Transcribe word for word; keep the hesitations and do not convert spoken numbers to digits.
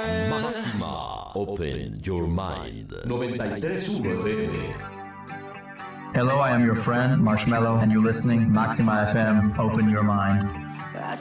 Máxima Open Your Mind noventa y tres punto uno F M. Hello, I am your friend Marshmello, and you're listening Maxima F M. Open your mind.